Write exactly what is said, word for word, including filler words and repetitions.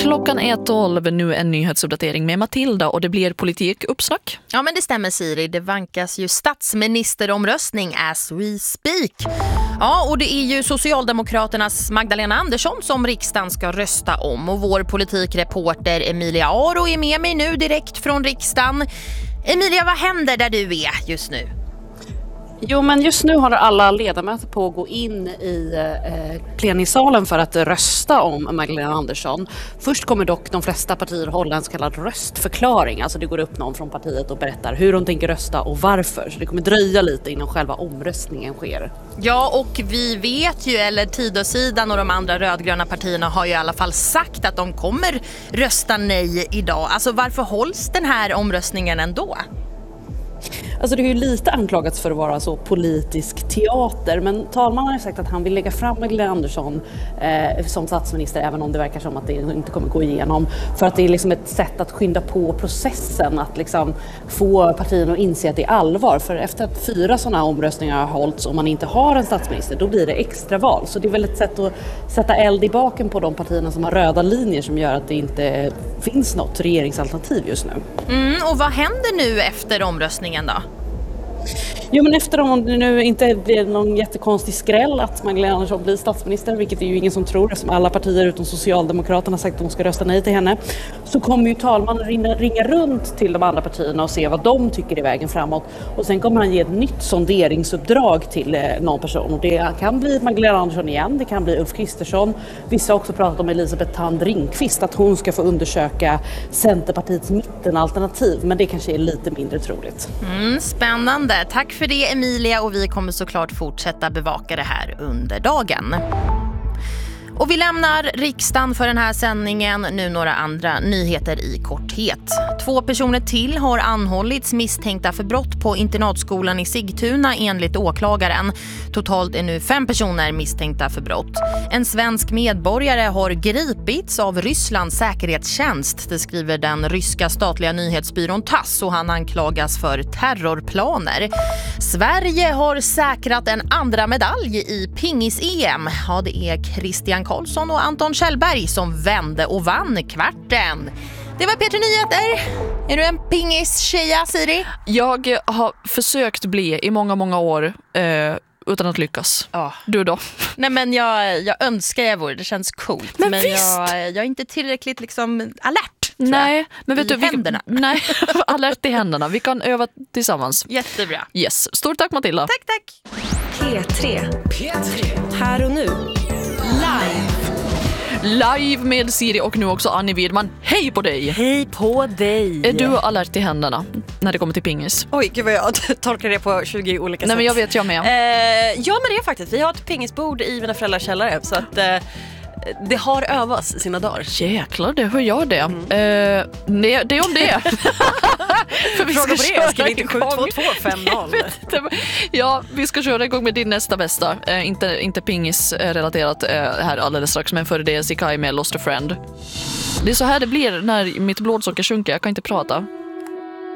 Klockan är tolv, nu en nyhetsuppdatering med Matilda och det blir politikuppsnack. Ja, men det stämmer, Siri. Det vankas ju statsministeromröstning as we speak. Ja, och det är ju Socialdemokraternas Magdalena Andersson som riksdagen ska rösta om. Och vår politikreporter Emilia Aro är med mig nu direkt från riksdagen. Emilia, vad händer där du är just nu? Jo, men just nu håller alla ledamöter på att gå in i eh, plenisalen för att rösta om Magdalena Andersson. Först kommer dock de flesta partier hålla en så kallad röstförklaring. Alltså det går upp någon från partiet och berättar hur de tänker rösta och varför. Så det kommer dröja lite innan själva omröstningen sker. Ja, och vi vet ju, eller Tidösidan och de andra rödgröna partierna har ju i alla fall sagt att de kommer rösta nej idag. Alltså varför hålls den här omröstningen ändå? Alltså det är ju lite anklagats för att vara så politisk teater, men talmannen har sagt att han vill lägga fram Magdalena Andersson eh, som statsminister, även om det verkar som att det inte kommer gå igenom, för att det är liksom ett sätt att skynda på processen, att liksom få partierna att inse att det är allvar. För efter att fyra sådana omröstningar har hållits och man inte har en statsminister, då blir det extra val. Så det är väl ett sätt att sätta eld i baken på de partierna som har röda linjer som gör att det inte finns något regeringsalternativ just nu. Mm, och vad händer nu efter omröstningen då? Jo, men efter om det nu inte blir någon jättekonstig skräll att Magdalena Andersson blir statsminister, vilket är ju ingen som tror, som alla partier utom Socialdemokraterna sagt att de ska rösta nej till henne, så kommer ju talmannen ringa, ringa runt till de andra partierna och se vad de tycker är vägen framåt. Och sen kommer han ge ett nytt sonderingsuppdrag till eh, någon person. Och det kan bli Magdalena Andersson igen, det kan bli Ulf Kristersson. Vissa har också pratat om Elisabeth Thand Ringqvist, att hon ska få undersöka Centerpartiets mittenalternativ, men det kanske är lite mindre troligt. Mm, spännande. Tack för det, Emilia, och vi kommer såklart fortsätta bevaka det här under dagen. Och vi lämnar riksdagen för den här sändningen. Nu några andra nyheter i korthet. Två personer till har anhållits misstänkta för brott på internatskolan i Sigtuna enligt åklagaren. Totalt är nu fem personer misstänkta för brott. En svensk medborgare har gripits av Rysslands säkerhetstjänst. Det skriver den ryska statliga nyhetsbyrån Tass, och han anklagas för terrorplaner. Sverige har säkrat en andra medalj i pingis-E M. Ja, det är Christian Karlsson och Anton Kjellberg som vände och vann kvarten. Det var P tre Nyheter. Är du en pingis-tjeja, Siri? Jag har försökt bli i många, många år eh, utan att lyckas. Ja. Du då? Nej, men jag, jag önskar jag vore. Det känns coolt. Men, men jag, jag är inte tillräckligt liksom alert. Nej, men vet I du, vi, händerna. Nej, alert i händerna. Vi kan öva tillsammans. Jättebra. Yes. Stort tack, Matilda. Tack, tack. P tre. P tre. Här och nu. Live. Live med Siri och nu också Annie Widman. Hej på dig! Hej på dig! Är du alert i händerna när det kommer till pingis? Oj, gud vad jag tolkar det på tjugo olika Nej, sätt. men jag vet, jag med. Eh, ja, men det är faktiskt. Vi har ett pingisbord i mina föräldrars källare, så att eh, det har övats sina dagar. Jäklar, det hur gör det? Mm. Eh, det, det är om det. För vi Fråga ska på det, ska vi inte igång. sju två två fem noll? Ja, vi ska köra igång med din nästa bästa. Eh, inte, inte pingis-relaterat eh, här alldeles strax, men före det Sikai med Lost a Friend. Det är så här det blir när mitt blodsocker sjunker. Jag kan inte prata.